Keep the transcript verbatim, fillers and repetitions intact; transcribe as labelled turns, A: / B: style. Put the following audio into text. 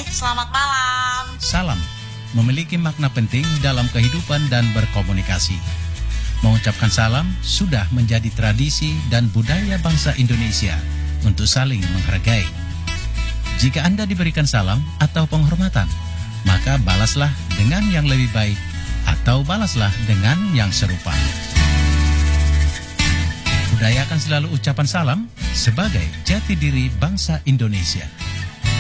A: selamat malam.
B: Salam memiliki makna penting dalam kehidupan dan berkomunikasi. Mengucapkan salam sudah menjadi tradisi dan budaya bangsa Indonesia untuk saling menghargai. Jika Anda diberikan salam atau penghormatan, maka balaslah dengan yang lebih baik atau balaslah dengan yang serupa. Budayakan selalu ucapan salam sebagai jati diri bangsa Indonesia.